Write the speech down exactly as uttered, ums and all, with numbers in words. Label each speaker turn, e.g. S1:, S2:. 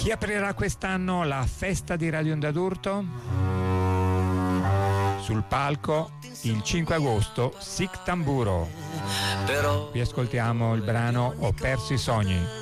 S1: Chi aprirà quest'anno la festa di Radio Onda d'Urto? Sul palco il cinque agosto Sic Tamburo. Vi ascoltiamo il brano Ho perso i sogni.